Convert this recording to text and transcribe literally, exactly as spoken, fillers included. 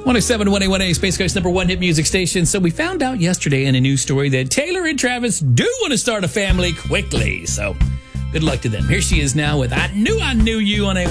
one oh seven point one A, Space Coast's number one hit music station. So we found out yesterday in a news story that Taylor and Travis do want to start a family quickly. So good luck to them. Here she is now with I Knew I Knew You on A